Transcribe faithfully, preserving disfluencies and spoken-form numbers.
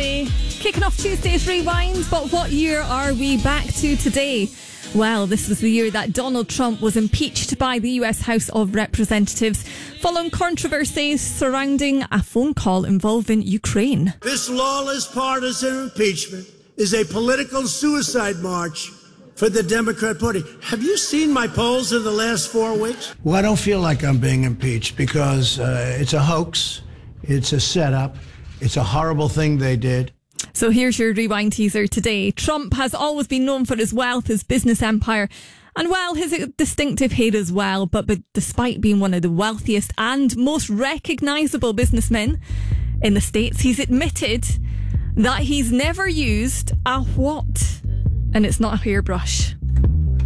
Murray. Kicking off Tuesday's Rewind, but what year are we back to today? Well, this was the year that Donald Trump was impeached by the U S House of Representatives following controversies surrounding a phone call involving Ukraine. This lawless partisan impeachment is a political suicide march for the Democrat Party. Have you seen my polls in the last four weeks? Well, I don't feel like I'm being impeached because uh, it's a hoax. It's a setup. It's a horrible thing they did. So here's your Rewind teaser today. Trump has always been known for his wealth, his business empire, and, well, his distinctive hair as well. But, but despite being one of the wealthiest and most recognisable businessmen in the States, he's admitted that he's never used a what? And it's not a hairbrush.